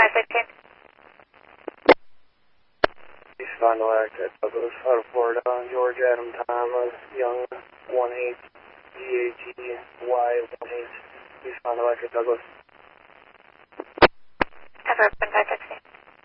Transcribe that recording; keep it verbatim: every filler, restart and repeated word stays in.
five fifteen. East Fond du Lac at Douglas, out of Florida, George Adam Thomas, Young, one eight, G A G Y one eight, East Fond du Lac at Douglas. Cover open five fifteen.